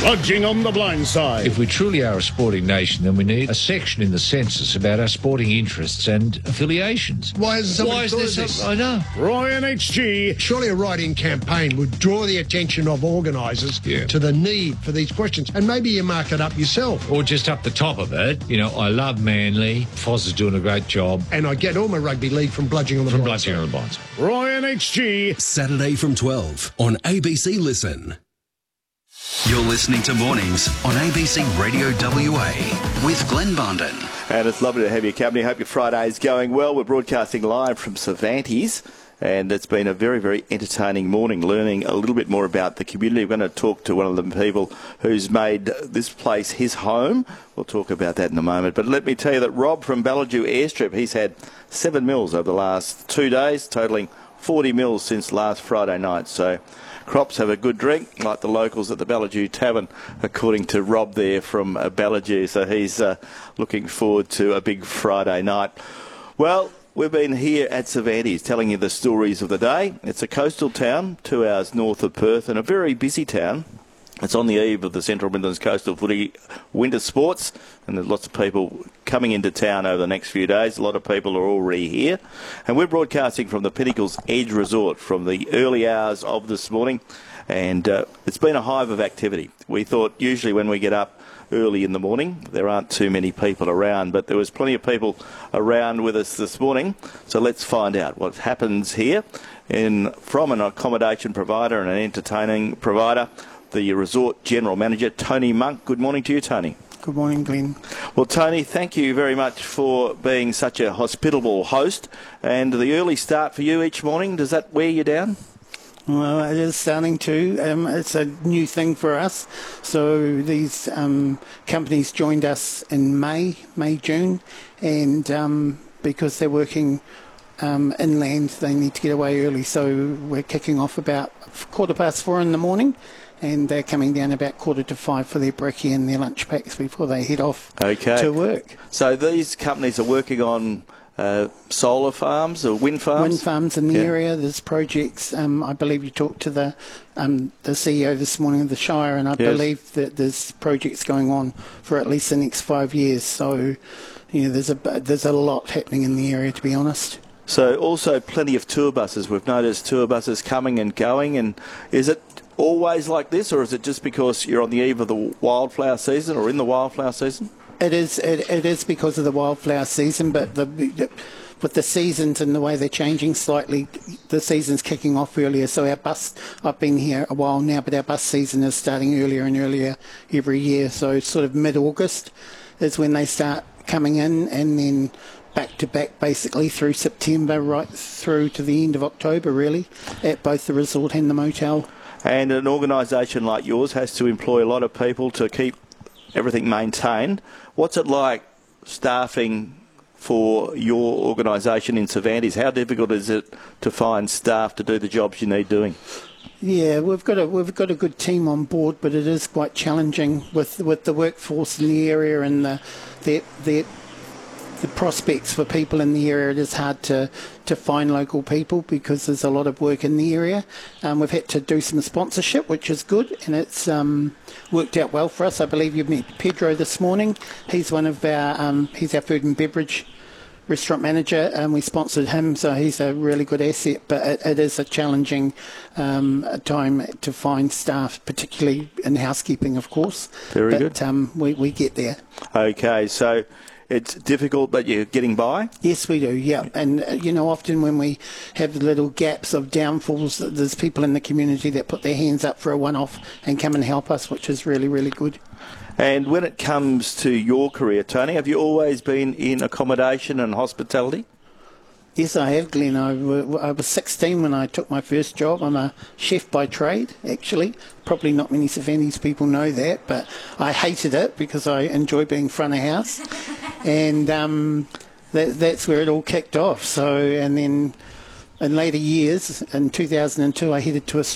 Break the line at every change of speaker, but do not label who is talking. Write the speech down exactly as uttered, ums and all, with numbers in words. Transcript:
Bludging on the blind side.
If we truly are a sporting nation, then we need a section in the census about our sporting interests and affiliations.
Why isn't somebody
Why is
thought
there
of this?
some, I know.
Roy N H G.
Surely a write-in campaign would draw the attention of organisers
Yeah.
to the need for these questions, and maybe you mark it up yourself.
Or just up the top of it, you know, I love Manly, Foz is doing a great job.
And I get all my rugby league from bludging on the
From
blind
Bludging
side.
on the Blind Side.
Roy N H G.
Saturday from twelve on A B C Listen. You're listening to Mornings on A B C Radio W A with Glenn Barnden.
And it's lovely to have your company. Hope your Friday is going well. We're broadcasting live from Cervantes, and it's been a very, very entertaining morning, learning a little bit more about the community. We're going to talk to one of the people who's made this place his home. We'll talk about that in a moment. But let me tell you that Rob from Ballajoo Airstrip, he's had seven mils over the last two days, totalling forty mils since last Friday night. So crops have a good drink, like the locals at the Ballajoo Tavern, according to Rob there from uh, Ballajoo. So he's uh, looking forward to a big Friday night. Well, we've been here at Cervantes telling you the stories of the day. It's a coastal town, two hours north of Perth, and a very busy town. It's on the eve of the Central Midlands Coastal Footy Winter Sports, and there's lots of people coming into town over the next few days. A lot of people are already here. And we're broadcasting from the Pinnacles Edge Resort from the early hours of this morning, and uh, it's been a hive of activity. We thought usually when we get up early in the morning, there aren't too many people around, but there was plenty of people around with us this morning. So let's find out what happens here in from an accommodation provider and an entertaining provider, the resort general manager, Tony Monk. Good morning to you, Tony.
Good morning, Glenn.
Well, Tony, thank you very much for being such a hospitable host. And the early start for you each morning, does that wear you down?
Well, it is starting to. Um, it's a new thing for us. So these um, companies joined us in May, May, June, and um, because they're working um, inland, they need to get away early. So we're kicking off about quarter past four in the morning, and they're coming down about quarter to five for their brekkie and their lunch packs before they head off
okay.
to work.
So these companies are working on uh, solar farms or wind farms?
Wind farms in the
yeah.
area. There's projects. Um, I believe you talked to the um, the C E O this morning of the Shire, and I
yes.
believe that there's projects going on for at least the next five years. So, you know, there's a there's a lot happening in the area, to be honest.
So also plenty of tour buses. We've noticed tour buses coming and going. And is it always like this, or is it just because you're on the eve of the wildflower season or in the wildflower season?
It is. It, it is because of the wildflower season, but the, the with the seasons and the way they're changing slightly, the season's kicking off earlier. So our bus, I've been here a while now, but our bus season is starting earlier and earlier every year. So sort of mid-August is when they start coming in, and then back to back basically through September right through to the end of October, really, at both the resort and the motel.
And an organisation like yours has to employ a lot of people to keep everything maintained. What's it like staffing for your organisation in Cervantes? How difficult is it to find staff to do the jobs you need doing?
Yeah, we've got a we've got a good team on board, but it is quite challenging with with the workforce in the area and the the the, the prospects for people in the area. It is hard to, to find local people because there's a lot of work in the area. Um, we've had to do some sponsorship, which is good, and it's um, worked out well for us. I believe you've met Pedro this morning. He's one of our um, he's our food and beverage restaurant manager, and we sponsored him, so he's a really good asset. But it, it is a challenging um, time to find staff, particularly in housekeeping, of course.
Very
but,
good.
Um, we we get there.
Okay, so it's difficult, but you're getting by?
Yes, we do, yeah. And, uh, you know, often when we have little gaps of downfalls, there's people in the community that put their hands up for a one-off and come and help us, which is really, really good.
And when it comes to your career, Tony, have you always been in accommodation and hospitality?
Yes, I have, Glenn. I, I was sixteen when I took my first job. I'm a chef by trade, actually. Probably not many Cervantes people know that, but I hated it because I enjoy being front of house. And um, that, that's where it all kicked off. So, and then in later years, in two thousand two, I headed to